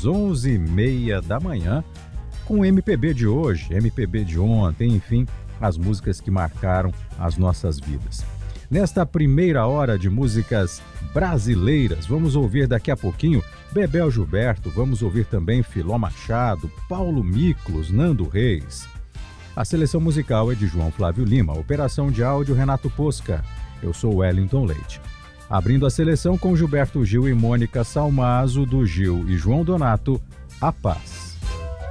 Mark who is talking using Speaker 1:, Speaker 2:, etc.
Speaker 1: às 11h30 da manhã, com MPB de hoje, MPB de ontem, enfim, as músicas que marcaram as nossas vidas. Nesta primeira hora de músicas brasileiras, vamos ouvir daqui a pouquinho Bebel Gilberto, vamos ouvir também Filó Machado, Paulo Miklos, Nando Reis. A seleção musical é de João Flávio Lima, operação de áudio Renato Posca. Eu sou Wellington Leite. Abrindo a seleção com Gilberto Gil e Mônica Salmazo, do Gil e João Donato, A Paz.